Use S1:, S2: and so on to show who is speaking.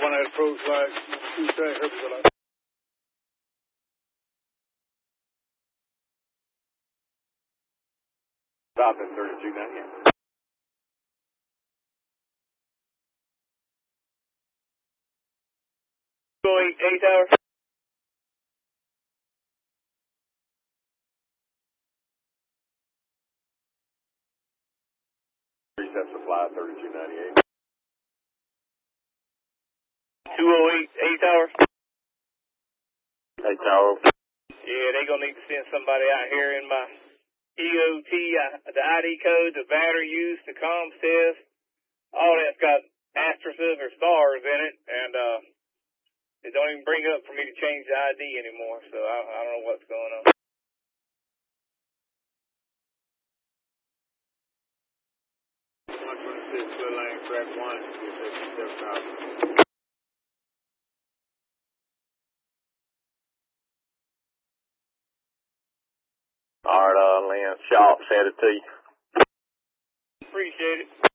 S1: when I approach like you say, like.
S2: Stop at 3298. Going 8 hours. Reset supply 3298. 208, 8 hours. 8 hours. Yeah, they gonna need to send somebody out here in my EOT, the ID code, the battery use, the comms test, all that's got asterisks or stars in it, and it don't even bring up for me to change the ID anymore, so I don't know what's going on.
S1: Track 1,
S2: All right, Lance, Shop's headed to you.
S1: Appreciate it.